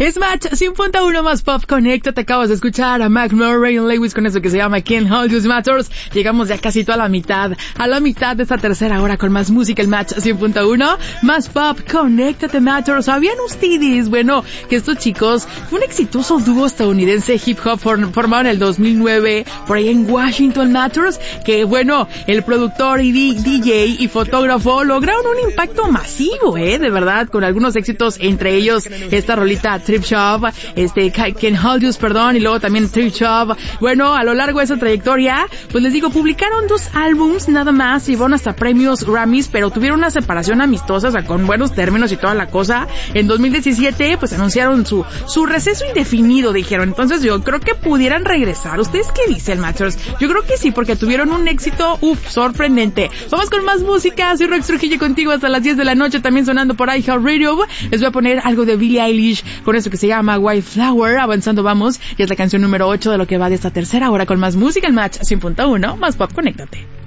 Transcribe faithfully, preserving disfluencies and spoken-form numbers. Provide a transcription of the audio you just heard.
Es Match cien punto uno más Pop Connecta. Te acabas de escuchar a Mac Murray y Lewis con eso que se llama Can't Hold You Matters. Llegamos ya casi toda la mitad, a la mitad de esta tercera hora con más música. El Match cien punto uno más Pop Connecta Te Matters. ¿Sabían ustedes, bueno, que estos chicos fue un exitoso dúo estadounidense hip hop formado en el dos mil nueve por ahí en Washington Matters? Que bueno, el productor y D J y fotógrafo lograron un impacto masivo, eh, de verdad, con algunos éxitos, entre ellos esta rolita Trip Shop, este Can't Hold You, perdón, y luego también Trip Shop. Bueno, a lo largo de esa trayectoria, pues les digo, publicaron dos álbums nada más y van hasta premios Grammys, pero tuvieron una separación amistosa, o sea, con buenos términos y toda la cosa. En dos mil diecisiete, pues anunciaron su su receso indefinido, dijeron. Entonces yo creo que pudieran regresar. ¿Ustedes qué dicen, Machos? Yo creo que sí, porque tuvieron un éxito, uff, sorprendente. Vamos con más música. Soy Rox Trujillo contigo hasta las diez de la noche, también sonando por iHeartRadio. Les voy a poner algo de Billie Eilish con eso que se llama White Flower. Avanzando vamos, y es la canción número ocho de lo que va de esta tercera hora con más música. El Match cien punto uno más Pop, conéctate.